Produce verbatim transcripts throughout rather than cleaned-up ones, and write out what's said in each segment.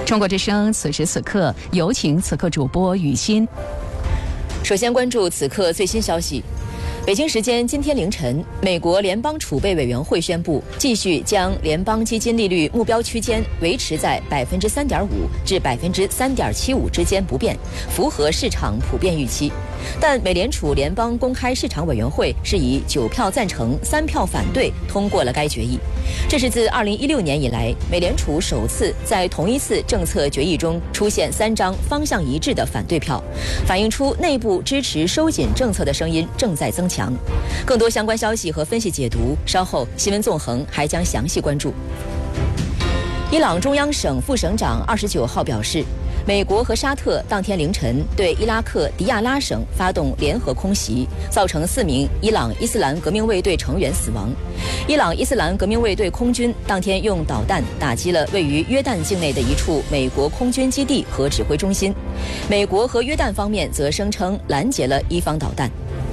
中国之声此时此刻有请此刻主播雨欣。 首先关注此刻最新消息。北京时间今天凌晨，美国联邦储备委员会宣布，继续将联邦基金利率目标区间维持在百分之三点五至百分之三点七五之间不变，符合市场普遍预期。但美联储联邦公开市场委员会是以九票赞成、三票反对通过了该决议。这是自二零一六年以来，美联储首次在同一次政策决议中出现三张方向一致的反对票，反映出内部支持收紧政策的声音正在增强。更多相关消息和分析解读，稍后新闻纵横还将详细关注。伊朗中央省副省长二十九号表示，美国和沙特当天凌晨对伊拉克迪亚拉省发动联合空袭，造成四名伊朗伊斯兰革命卫队成员死亡。伊朗伊斯兰革命卫队空军当天用导弹打击了位于约旦境内的一处美国空军基地和指挥中心，美国和约旦方面则声称拦截了伊方导弹。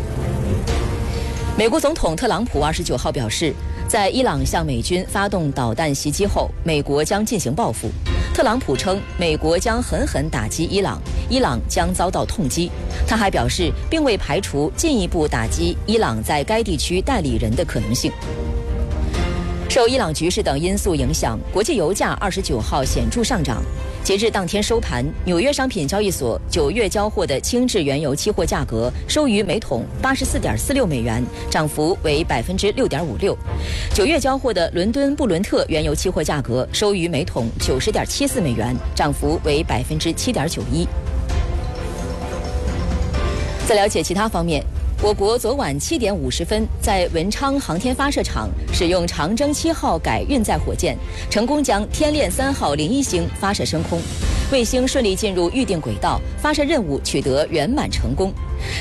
美国总统特朗普二十九号表示，在伊朗向美军发动导弹袭击后，美国将进行报复。特朗普称，美国将狠狠打击伊朗，伊朗将遭到痛击。他还表示，并未排除进一步打击伊朗在该地区代理人的可能性。受伊朗局势等因素影响，国际油价二十九号显著上涨。截至当天收盘，纽约商品交易所九月交货的轻质原油期货价格收于每桶八十四点四六美元，涨幅为百分之六点五六。九月交货的伦敦布伦特原油期货价格收于每桶九十点七四美元，涨幅为百分之七点九一。在了解其他方面，我国昨晚七点五十分，在文昌航天发射场使用长征七号改运载火箭，成功将天链三号零一星发射升空，卫星顺利进入预定轨道，发射任务取得圆满成功。